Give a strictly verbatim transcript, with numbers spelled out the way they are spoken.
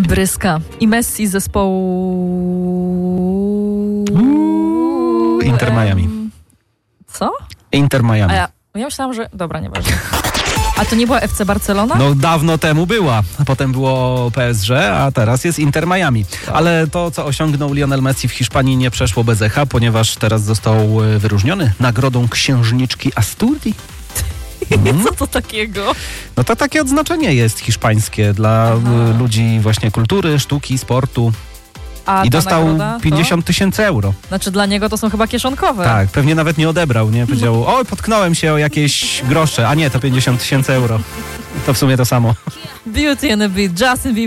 Bryska i Messi z zespołu Uuu, Inter Miami. Co? Inter Miami. A ja, ja myślałam, że... Dobra, nieważne. A to nie była F C Barcelona? No dawno temu była, a potem było P S G, a teraz jest Inter Miami. Ale to, co osiągnął Lionel Messi w Hiszpanii, nie przeszło bez echa, ponieważ teraz został wyróżniony nagrodą księżniczki Asturii. Mm. Co to takiego? No to takie odznaczenie jest hiszpańskie dla Aha. ludzi właśnie kultury, sztuki, sportu. A I dostał pięćdziesiąt tysięcy euro. Znaczy dla niego to są chyba kieszonkowe. Tak, pewnie nawet nie odebrał, nie? Powiedział, oj, potknąłem się o jakieś grosze, a nie, to pięćdziesiąt tysięcy euro. To w sumie to samo. Beauty and a Beat, Justin Bieber.